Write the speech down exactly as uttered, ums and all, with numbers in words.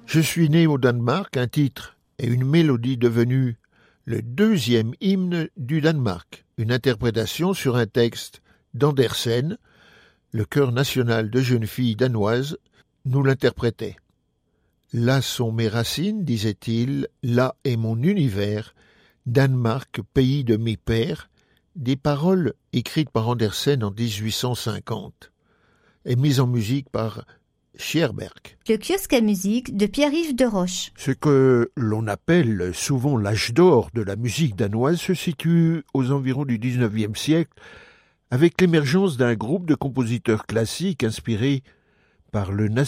Je suis né au Danemark, un titre et une mélodie devenus le deuxième hymne du Danemark, une interprétation sur un texte d'Andersen. Le chœur national de jeunes filles danoises nous l'interprétait. Là sont mes racines, disait-il, là est mon univers, Danemark, pays de mes pères, des paroles écrites par Andersen en dix-huit cent cinquante et mises en musique par Scherberg. Le kiosque à musique de Pierre-Yves Deroche. Ce que l'on appelle souvent l'âge d'or de la musique danoise se situe aux environs du dix-neuvième siècle, avec l'émergence d'un groupe de compositeurs classiques inspirés par le nationalisme